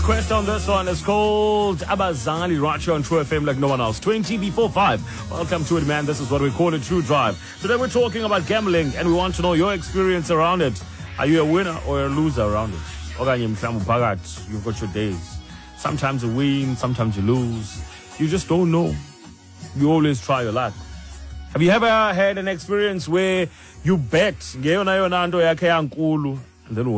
Quest on this one is called Abazali right here on True FM like no one else. 20 before 5. Welcome to it, man. This is what we call a True Drive. Today we're talking about gambling and we want to know your experience around it. Are you a winner or a loser around it? You've got your days. Sometimes you win, sometimes you lose. You just don't know. You always try your luck. Have you ever had an experience where you bet and then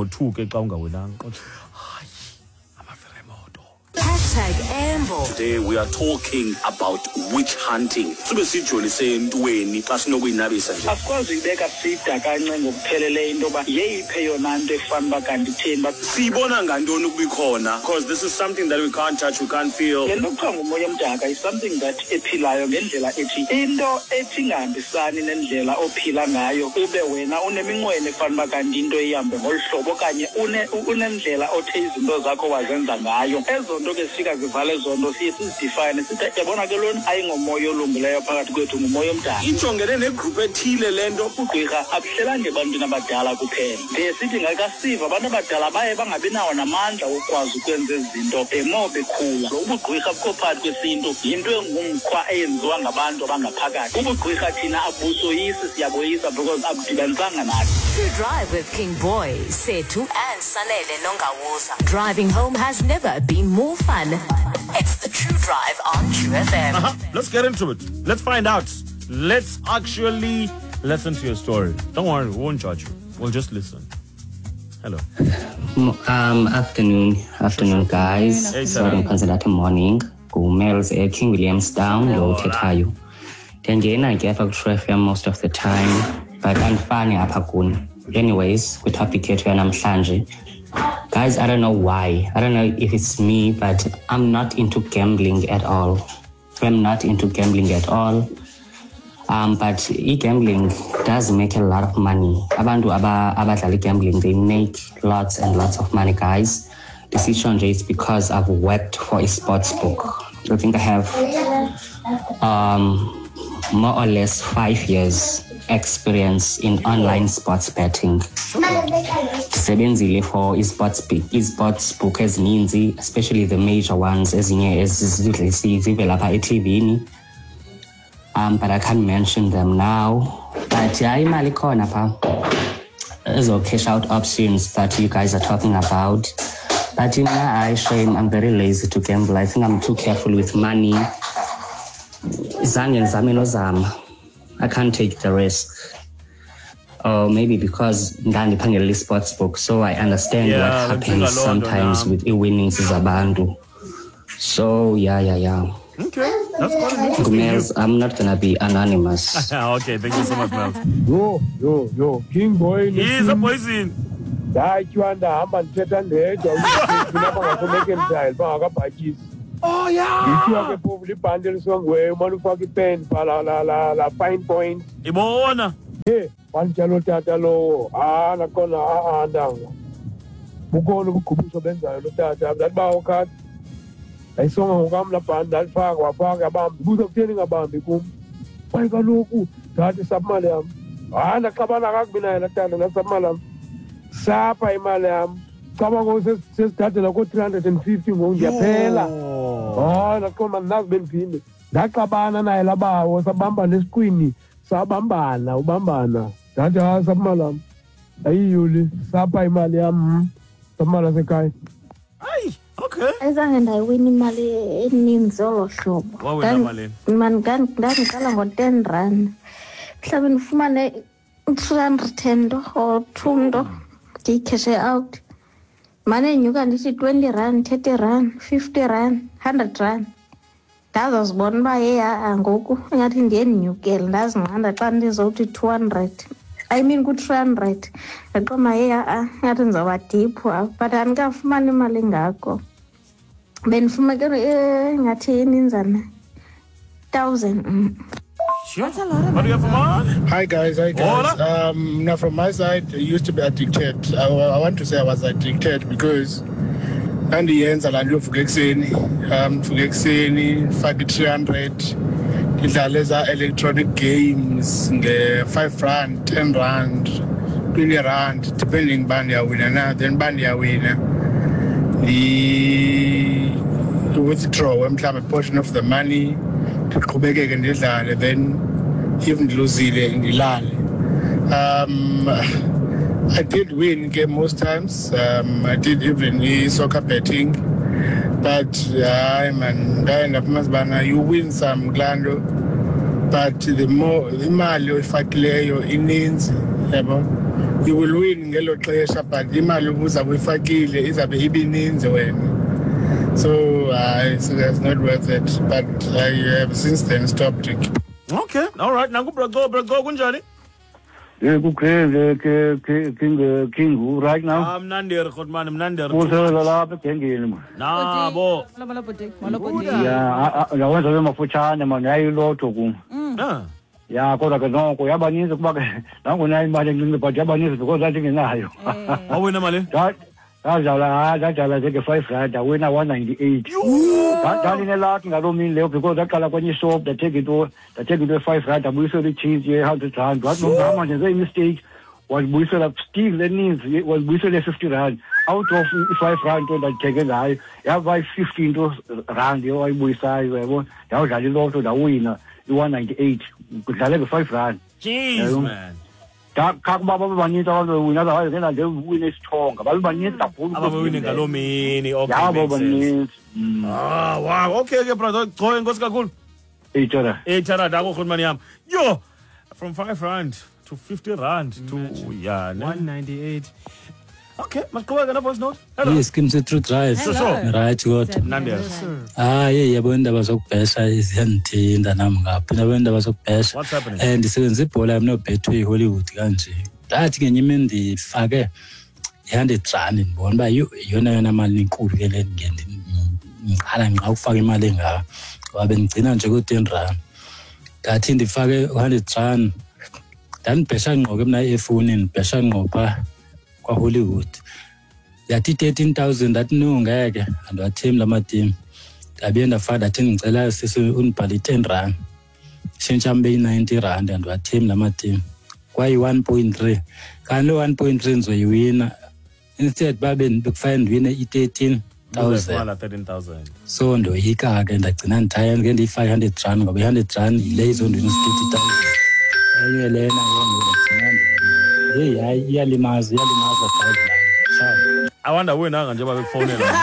#Ambo. Today we are talking about witch hunting. Sibesijolise entweni xa sinokuinabisa nje. Akwazi ibeka sida kanye ngokuphelele into ba yeyiphe yona into efanele kanti thina sibona ngantoni ukubikhona because this is something that we can't touch, we can't feel. Lokho ngumoya omdaka is something that ephilayo ngendlela ethi into ethi ngahambisani nendlela ophila ngayo ube wena uneminqwene efanele kanti into ihambe ngolhlobo kanye unendlela othe izinto zakho wazenza ngayo. Ezo nto ke sika zivale zondo siye sizidefine sithi yabona ke lona ayingomoya olungileyo phakathi kwethu ngumoya omdaka. Ijongene negroup ethile lento ugqirha akuhlelanga ebantwini abadala kuphela. Sithi ngakasiva abantu abadala baye bangabi nawo namandla okwazi ukwenza izinto emo bekhula. Ubugqirha bukho phakathi kwesintu yinto engumkhwa eyenziwa ngabantu abangaphakathi. Ubugqirha thina abusoyisi siyaboyisa because abudibanisanga nathi. True Drive with King Boy, Setu and Sanele Nongawuza. Driving home has never been more fun. It's the True Drive on True FM. Let's get into it. Let's find out. Let's actually listen to your story. Don't worry, we won't judge you. We'll just listen. Hello. Afternoon, guys. Hey, Sorry, Panzalata morning. Males King Williamstown, Lo Tetayu. Tengena gave up True FM most of the time, but I'm funny apakun. Anyways, we topic here and I'm Shanji. Guys, I don't know why. I don't know if it's me, but I'm not into gambling at all. I'm not into gambling at all. But e-gambling does make a lot of money. Abantu abadlala gambling, they make lots and lots of money, guys. Decision is because I've worked for a sports book. I think I have more or less 5 years experience in online sports betting. Sebenzile for esports book ezininzi, especially the major ones ezinye ezivela lapha eTV. But I can't mention them now. But yeah, imali khona pha. Ezo cash out options that you guys are talking about. But in my eye, shame, I'm very lazy to gamble. I think I'm too careful with money. I can't take the risk. Or maybe because Ndani Pangeli sports book, so I understand what happens sometimes with winnings zabantu. So yeah. Okay, that's quite an interesting Mels, I'm not gonna be anonymous. Okay, thank you so much, Mel. Yo, King Boy. He's a poison. Oh yeah. You have probably bundle song where motherfucking pen, la fine point. Ibona. Hey, one chalo tatalo, na kona down. Bukono bukubuso benza lo tata that bao card. I saw him la pan that far about who's obtaining about the boom. Why go look that is submalam. Na kabana ragbina na tata na submalam. Sapa imalam. Kama go says that na go 350 ngonja phela. Nakoma nakubempini. Ndaqabana naye laba wasabamba nesqueen. Sabambana ubambana. Ndathi sabamalam. Ayiyuli sapa imali yam. Samala sekhaya. Ay, okay. Azange ndawina imali eninzi olo hlobo. Wawena malini? Man ndangiqala ngo10 rand. Mhlawumbe ndifumane 210 or 200 ndikeshe out. Mane nyuka ndithi 20 rand, 30 rand, 50 rand, 100 rand. Ndazozibona uba ngoku ingathi ndiyenyukele ndazinqanda xa ndizothi 200. I mean ku-300. Ndaqoma ingathi ndizawuba diphu apho but andikafumani imali engako. Bendifumeke ingathi ininzana 1,000. Sure. What do you have for mine? Hi guys. Now from my side, I used to be addicted. I want to say I was addicted because andiyenza la nto uvuka ekuseni, faka 300, idlala eza electronic games nge-5 rand, 10 rand, 20 rand, depending bani yawina na, then bani yawina. to withdraw a portion of the money to qhubekeke ndidlale, then even losile ndilale. I did win game most times. I did even soccer betting, but you win some glando, but the more imali oyifakileyo ininzi, yabo. You will win ngelo xesha, but imali ubuza uyifakile izabe ibininzi wena. So that's not worth it. But I have since then stopped it. Okay, all right. Nangu Brago kunjani? King right now. Mnandir Khotman, Mnandir. Nabo. Yeah, I went to them for China, man. I low to yeah, kodwa ke noko yabaninzi kuba ke nangonayo imali encinci but yabaninzi because I think inayo. Wawina mali? Dajala ke 5 rand, wina 198. Dali lucky ngaloo mini leyo because daqala kwenye shop take it to 5 rand, abuyisela cheese ye 100 rand. Wathi nomama nje ze mistake wasibuyisela still leninzi wasibuyisela 50 rand out of 5 rand ndayithenge ngayo. Yaba 15 rand yo ayibuyisayo yabo. Yawudlala ilotto dawina 198 kudlale ke 5 rand. Jeez man. Kakubaba babanintsi abazowina otherwise ngena nje uwine isithonga babanintsi kakhulu abawine ngaloo mini. Okay, yabo babanintsi. Wow, okay brother, Gqoye inkosi kakhulu. 8 rand ako Khotman yam. Yo, from 5 rand to 50 rand to 198. Okay, masiqhubeka na voice note. Hello. Yes, Kimse True Drive. Right, good. Nandi. Yebo indaba zokubhesha iziyandithinda nami ngapha. Yebo indaba zokubhesha. What's happening? Ndisebenza ibhola yami noBetway Hollywood kanje. Ndathi ngenye imini ndifake 100 rand ndibona ba yona mali enkulu ke le ngiqala nqa ukufaka imali engaka. Ngoba bengigcina nje ku10 rand. Ngathi ndifake 100 rand. Ndanibhesha ngqoke mina efonini, bhesha ngqopha kwa Hollywood. Yathi 13,000 ndathi no ngeke andathembi lamateam. Ngabe ndafaka ndathi ngicela sisi unibhali 10 rand. Shintsha mbe 90 rand andathembi lamateam. Kwayi 1.3. Kanti 1.3 ngizoyiwina. Instead babe bekufaya ndiwine i13,000. 13,000. So ndoyika ke ndagcina ndithaya ngeke ndi 500 rand ngoba 100 rand ile izondwina 50,000. Ayelena yona iyalimaza 5 rand. I wonder wena nje babekufonela.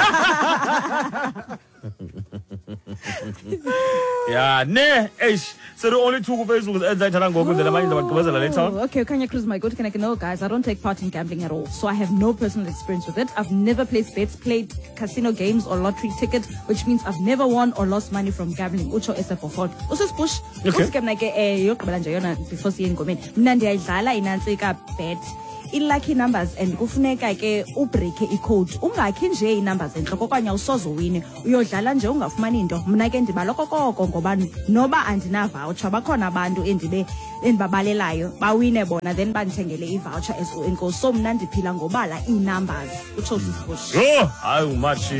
Yeah, so the only two Facebook ezayithanda ngoku ndlela manje ndabagqibezela later. Okay, Kanya Cruz, my good connect. No, guys, I don't take part in gambling at all. So I have no personal experience with it. I've never placed bets, played casino games or lottery ticket, which means I've never won or lost money from gambling. Ucho esepofort. Ususpush. Uske mnake yokubala nje yona before siye ngomeni. Mina ndiyayidlala inantsika bet. I-lucky numbers and kufuneka ke ubreake i-code ungakhi nje i-numbers enhloko okanye awusoze uwine uyodlala nje ungafumani into. Mna ke ndibala kokoko ngoba noba andina-voucher bakhona abantu endibabalelayo bawine bona then bandithengele i-voucher enkosi. So mna ndiphila ngobala ii-numbers utsho sisibush. Hayi umashi.